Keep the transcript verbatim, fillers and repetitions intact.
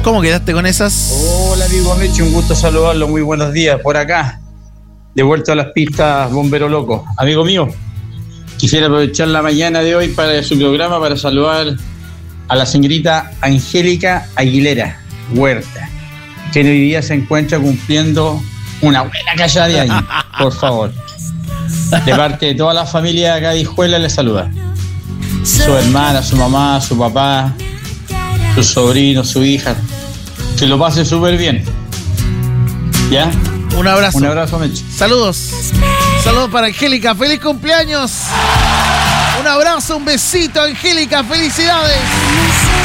¿Cómo quedaste con esas? Hola amigo Meche, un gusto saludarlo, muy buenos días por acá. De vuelta a las pistas, Bombero Loco. Amigo mío, quisiera aprovechar la mañana de hoy para su programa para saludar a la señorita Angélica Aguilera Huerta, que hoy día se encuentra cumpliendo una buena calla de años, por favor. De parte de toda la familia de acá de Hijuela le saluda. Su hermana, su mamá, su papá, su sobrino, su hija. Que lo pase súper bien. ¿Ya? Un abrazo. Un abrazo, Meche. Saludos. Saludos para Angélica. ¡Feliz cumpleaños! Un abrazo, un besito, Angélica. ¡Felicidades!